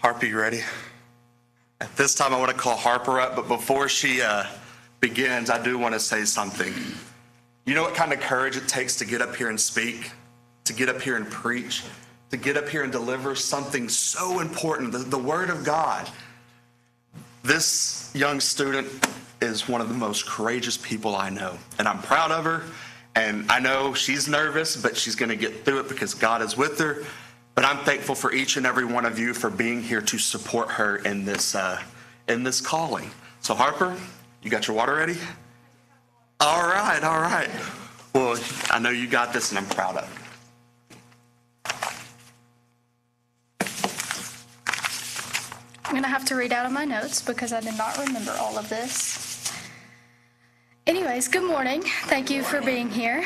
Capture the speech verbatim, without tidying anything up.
Harper, you ready? At this time, I want to call Harper up, but before she uh, begins, I do want to say something. You know what kind of courage it takes to get up here and speak, to get up here and preach, to get up here and deliver something so important, the, the Word of God. This young student is one of the most courageous people I know, and I'm proud of her, and I know she's nervous, but she's going to get through it because God is with her. But I'm thankful for each and every one of you for being here to support her in this uh, in this calling. So Harper, you got your water ready? All right, all right. Well, I know you got this, and I'm proud of you. I'm going to have to read out of my notes because I did not remember all of this. Anyways, good morning. Thank you for being here.